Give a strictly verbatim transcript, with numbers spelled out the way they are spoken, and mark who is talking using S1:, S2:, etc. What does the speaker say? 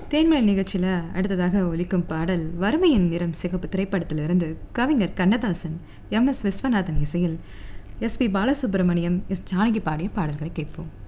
S1: தேன்மலை நிகழ்ச்சியில் அடுத்ததாக ஒலிக்கும் பாடல் வறுமையின் நிறம் சிகப்பு திரைப்படத்திலிருந்து கவிஞர் கண்ணதாசன் எம் எஸ் விஸ்வநாதன் இசையில் S B Balasubramaniam S Janaki பாடிய பாடல்களை கேட்போம்.